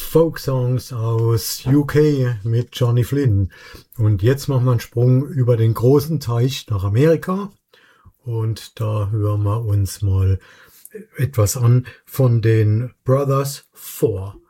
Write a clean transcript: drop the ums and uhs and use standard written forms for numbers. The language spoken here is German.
Folk-Songs aus UK mit Johnny Flynn. Und jetzt machen wir einen Sprung über den großen Teich nach Amerika. Und da hören wir uns mal etwas an von den Brothers Four.